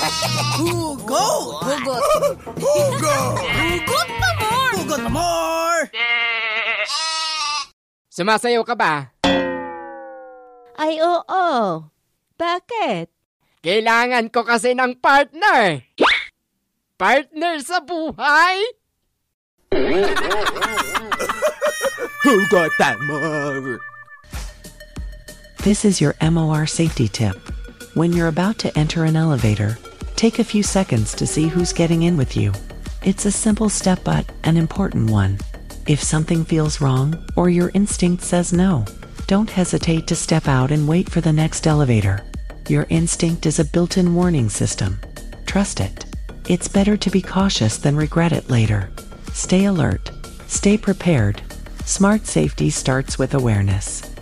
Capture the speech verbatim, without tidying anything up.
Hugot! Hugot! Hugot! Hugot pa more! Hugot pa more! Sumasayaw ka ba? Ay, oo. Bakit? Kailangan ko kasi ng partner. Partner sa buhay? Hugot pa more! This is your M O R safety tip. When you're about to enter an elevator, take a few seconds to see who's getting in with you. It's a simple step but an important one. If something feels wrong or your instinct says no, don't hesitate to step out and wait for the next elevator. Your instinct is a built-in warning system. Trust it. It's better to be cautious than regret it later. Stay alert. Stay prepared. Smart safety starts with awareness.